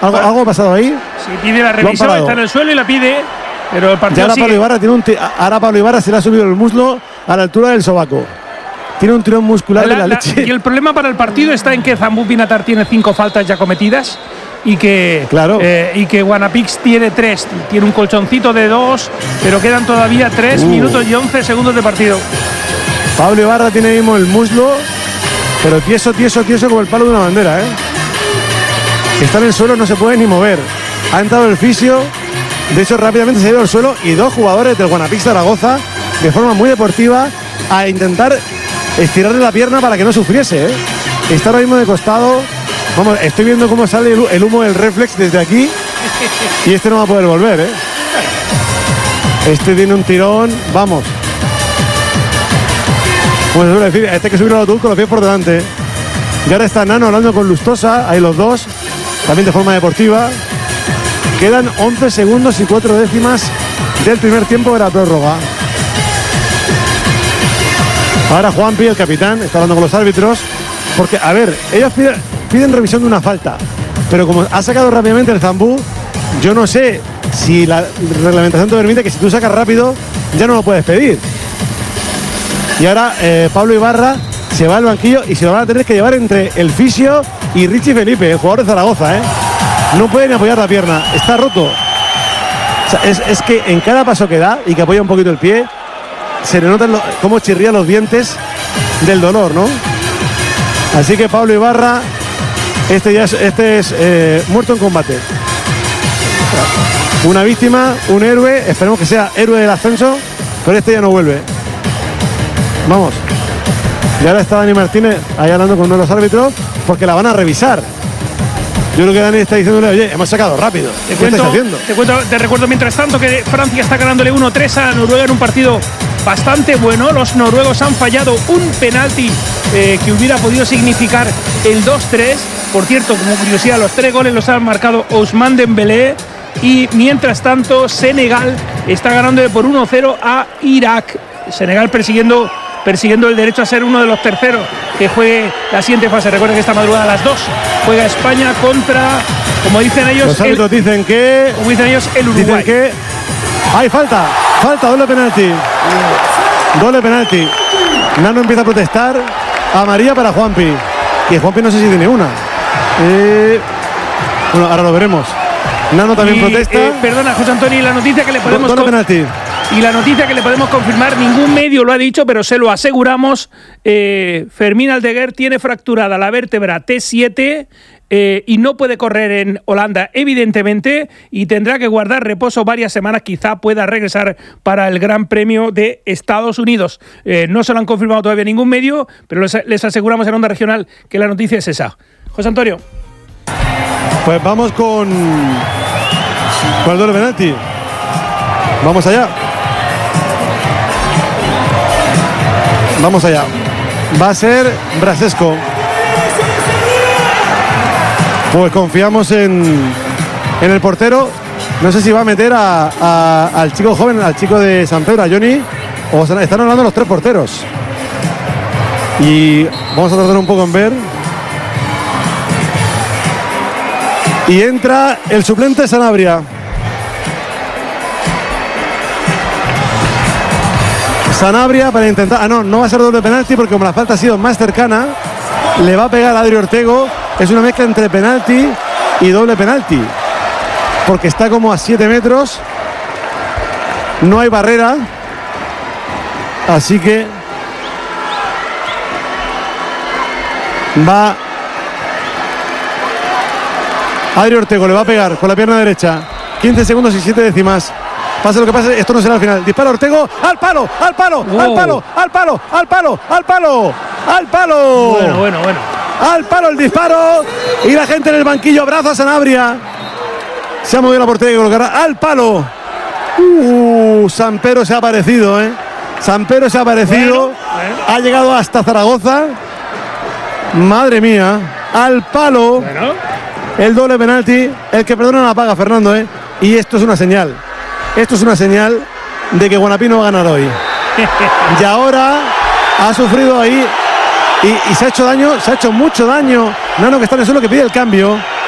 ¿Algo ha pasado ahí? Sí, pide la revisión, está en el suelo y la pide, pero el partido ahora sigue. Pablo Ibarra se le ha subido el muslo a la altura del sobaco. Tiene un tirón muscular de la leche. Y el problema para el partido está en que Zambú Pinatar tiene 5 faltas ya cometidas y que Guanapix tiene 3. Tiene un colchoncito de 2, pero quedan todavía 3 minutos y 11 segundos de partido. Pablo Ibarra tiene mismo el muslo, pero tieso como el palo de una bandera, ¿eh? Está en el suelo, no se puede ni mover. Ha entrado el fisio, de hecho rápidamente se ha ido al suelo y 2 jugadores del Guanapix Zaragoza, de forma muy deportiva, a intentar estirarle la pierna para que no sufriese, ¿eh? Está ahora mismo de costado. Vamos, estoy viendo cómo sale el humo del reflex desde aquí y este no va a poder volver, ¿eh? Este tiene un tirón, vamos. Como se suele decir, este hay que subir al autobús con los pies por delante. Y ahora está Nano hablando con Lustosa, ahí los dos, también de forma deportiva. Quedan 11 segundos y 4 décimas del primer tiempo de la prórroga. Ahora Juanpi, el capitán, está hablando con los árbitros. Porque, a ver, ellos piden revisión de una falta. Pero como ha sacado rápidamente el Zambú, yo no sé si la reglamentación te permite que si tú sacas rápido, ya no lo puedes pedir. Y ahora Pablo Ibarra se va al banquillo y se lo van a tener que llevar entre el fisio y Richie Felipe, el jugador de Zaragoza, ¿eh? No puede ni apoyar la pierna, está roto. O sea, es que en cada paso que da y que apoya un poquito el pie, se le notan cómo chirría los dientes del dolor, ¿no? Así que Pablo Ibarra, este es muerto en combate. Una víctima, un héroe, esperemos que sea héroe del ascenso, pero este ya no vuelve. Vamos. Y ahora está Dani Martínez ahí hablando con uno de los árbitros porque la van a revisar. Yo creo que Dani está diciéndole, oye, hemos sacado rápido. ¿Qué estáis haciendo? Te recuerdo mientras tanto que Francia está ganándole 1-3 a Noruega en un partido bastante bueno. Los noruegos han fallado un penalti que hubiera podido significar el 2-3. Por cierto, como curiosidad, los 3 goles los ha marcado Ousmane Dembélé. Y mientras tanto, Senegal está ganando por 1-0 a Irak. Senegal persiguiendo el derecho a ser uno de los terceros que juegue la siguiente fase. Recuerden que esta madrugada a las 2 juega España contra, como dicen ellos, los árbitros dicen que, como dicen ellos, el Uruguay. Dicen que hay falta, doble penalti. Nano empieza a protestar. Amarilla para Juanpi. Y Juanpi no sé si tiene una. Bueno, ahora lo veremos. Nano también protesta. Perdona, José Antonio, la noticia que le podemos doble penalti. Y la noticia que le podemos confirmar, ningún medio lo ha dicho, pero se lo aseguramos. Fermín Aldeguer tiene fracturada la vértebra T7 y no puede correr en Holanda, evidentemente, y tendrá que guardar reposo varias semanas. Quizá pueda regresar para el Gran Premio de Estados Unidos. No se lo han confirmado todavía ningún medio, pero les aseguramos en Onda Regional que la noticia es esa. José Antonio. Pues vamos con el doble penalti. Vamos allá. Va a ser Brasesco. Pues confiamos en el portero. No sé si va a meter al chico joven, al chico de San Pedro, a Johnny, o están hablando los 3 porteros. Y vamos a tardar un poco en ver. Y entra el suplente Sanabria. Sanabria para intentar... no va a ser doble penalti porque como la falta ha sido más cercana, le va a pegar a Adri Ortego. Es una mezcla entre penalti y doble penalti. Porque está como a 7 metros. No hay barrera. Así que... va... Adri Ortego le va a pegar con la pierna derecha. 15 segundos y 7 décimas. Pase lo que pase, esto no será el final. Dispara Ortego, al palo. Bueno. Al palo el disparo. Y la gente en el banquillo abraza a Sanabria. Se ha movido la portería y colocará al palo. Sampero se ha aparecido, Sampero se ha aparecido. Bueno. Ha llegado hasta Zaragoza. Madre mía. Al palo. Bueno. El doble penalti. El que perdona la paga, Fernando, Y esto es una señal. Esto es una señal de que Guanapí no va a ganar hoy. Y ahora ha sufrido ahí y se ha hecho daño, se ha hecho mucho daño. Nano, que está en el suelo, que pide el cambio.